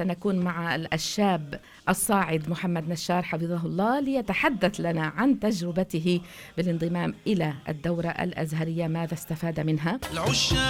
سنكون مع الشاب الصاعد محمد نشار حفظه الله ليتحدث لنا عن تجربته بالانضمام إلى الدورة الأزهرية، ماذا استفاد منها.